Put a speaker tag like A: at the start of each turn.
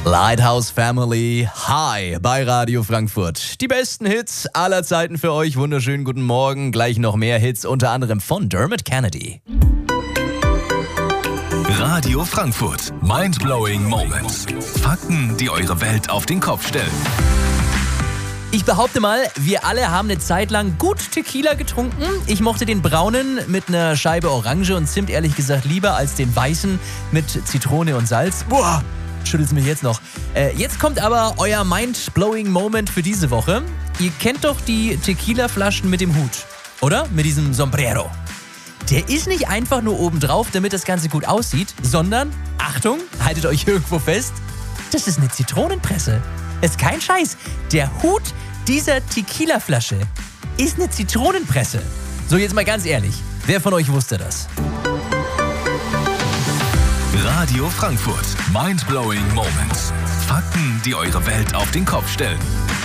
A: Lighthouse Family, hi bei Radio Frankfurt. Die besten Hits aller Zeiten für euch. Wunderschönen guten Morgen. Gleich noch mehr Hits, unter anderem von Dermot Kennedy.
B: Radio Frankfurt. Mindblowing Moments. Fakten, die eure Welt auf den Kopf stellen.
A: Ich behaupte mal, wir alle haben eine Zeit lang gut Tequila getrunken. Ich mochte den braunen mit einer Scheibe Orange und Zimt ehrlich gesagt lieber als den weißen mit Zitrone und Salz. Boah, schüttelt's mich jetzt noch. Jetzt kommt aber euer Mind-blowing Moment für diese Woche. Ihr kennt doch die Tequila-Flaschen mit dem Hut, oder? Mit diesem Sombrero. Der ist nicht einfach nur oben drauf, damit das Ganze gut aussieht, sondern, Achtung, haltet euch irgendwo fest, das ist eine Zitronenpresse. Ist kein Scheiß. Der Hut dieser Tequila-Flasche ist eine Zitronenpresse. So, jetzt mal ganz ehrlich, wer von euch wusste das?
B: Radio Frankfurt. Mindblowing Moments. Fakten, die eure Welt auf den Kopf stellen.